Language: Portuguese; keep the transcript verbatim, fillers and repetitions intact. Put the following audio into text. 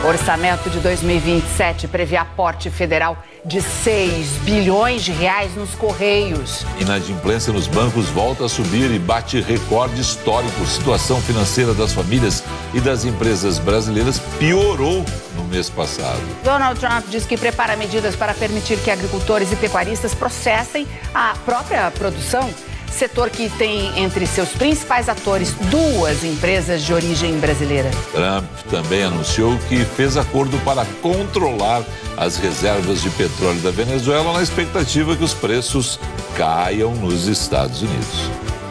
O orçamento de dois mil e vinte e sete prevê aporte federal de seis bilhões de reais nos Correios. Inadimplência nos bancos volta a subir e bate recorde histórico. Situação financeira das famílias e das empresas brasileiras piorou no mês passado. Donald Trump diz que prepara medidas para permitir que agricultores e pecuaristas processem a própria produção. Setor que tem entre seus principais atores duas empresas de origem brasileira. Trump também anunciou que fez acordo para controlar as reservas de petróleo da Venezuela na expectativa que os preços caiam nos Estados Unidos.